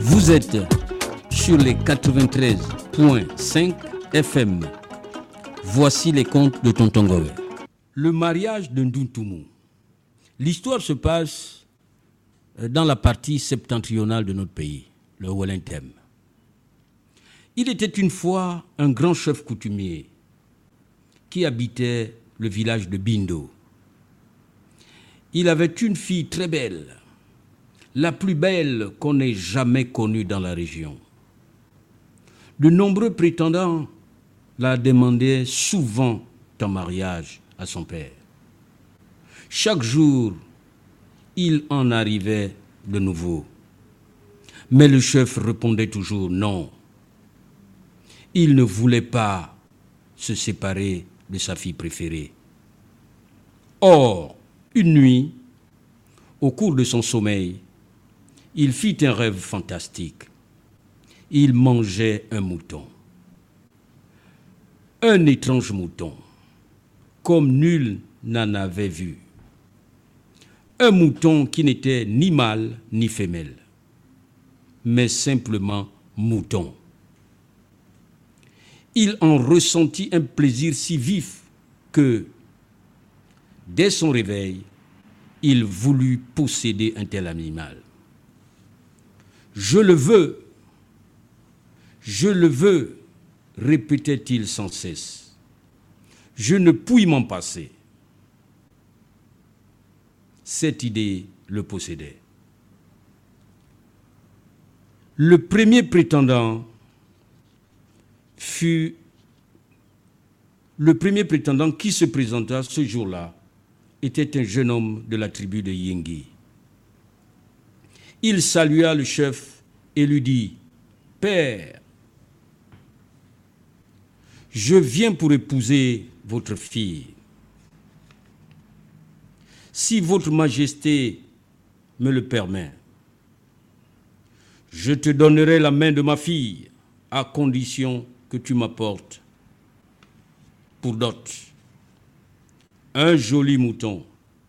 Vous êtes sur les 93.5 FM. Voici les contes de Tonton Gové. Le mariage de Nduntumu. L'histoire se passe dans la partie septentrionale de notre pays, le Wellington. Il était une fois un grand chef coutumier qui habitait le village de Bindo. Il avait une fille très belle, la plus belle qu'on ait jamais connue dans la région. De nombreux prétendants la demandaient souvent en mariage à son père. Chaque jour, il en arrivait de nouveau. Mais le chef répondait toujours non. Il ne voulait pas se séparer de sa fille préférée. Or, une nuit, au cours de son sommeil, il fit un rêve fantastique. Il mangeait un mouton. Un étrange mouton, comme nul n'en avait vu. Un mouton qui n'était ni mâle ni femelle, mais simplement mouton. Il en ressentit un plaisir si vif que, dès son réveil, il voulut posséder un tel animal. Je le veux, répétait-il sans cesse. Je ne puis m'en passer. Cette idée le possédait. Le premier prétendant qui se présenta ce jour-là était un jeune homme de la tribu de Yingi. Il salua le chef et lui dit « Père, je viens pour épouser votre fille. Si votre majesté me le permet, je te donnerai la main de ma fille à condition que tu m'apportes pour dot un joli mouton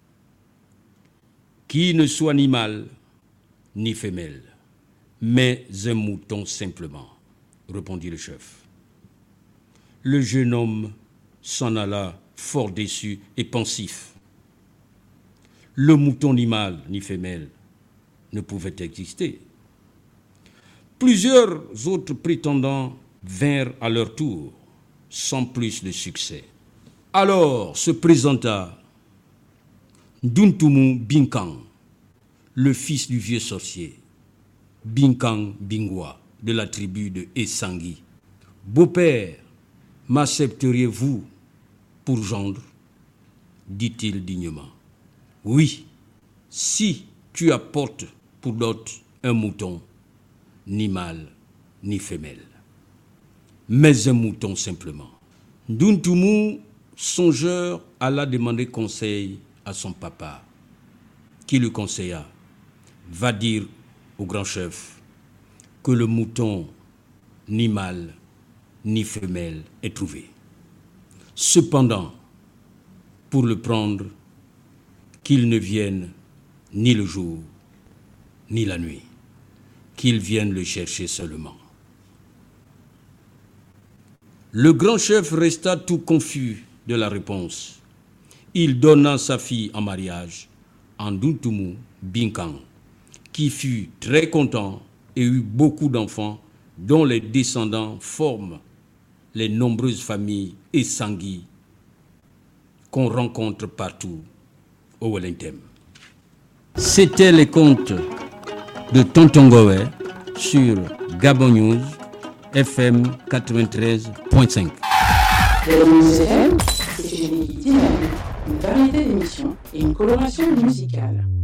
qui ne soit ni mâle ni femelle, mais un mouton simplement, répondit le chef. Le jeune homme s'en alla fort déçu et pensif. Le mouton ni mâle ni femelle ne pouvait exister. Plusieurs autres prétendants vinrent à leur tour, sans plus de succès. Alors se présenta Nduntumu Binkang, le fils du vieux sorcier, Binkang Bingwa, de la tribu de Essangi. Beau-père, m'accepteriez-vous pour gendre ? Dit-il dignement. Oui, si tu apportes pour dot un mouton, ni mâle, ni femelle, mais un mouton simplement. Nduntumu, songeur, alla demander conseil à son papa, qui lui conseilla « Va dire au grand chef que le mouton, ni mâle, ni femelle, est trouvé. Cependant, pour le prendre, qu'il ne vienne ni le jour, ni la nuit, qu'il vienne le chercher seulement. » Le grand chef resta tout confus de la réponse. Il donna sa fille en mariage à Nduntumu Binkang, qui fut très content et eut beaucoup d'enfants dont les descendants forment les nombreuses familles Essangi qu'on rencontre partout au Wellington. C'était les contes de Tonton Gové sur Gabon News FM 93.5. Gabon News FM, c'est une équipe dynamique, une variété d'émissions et une coloration musicale.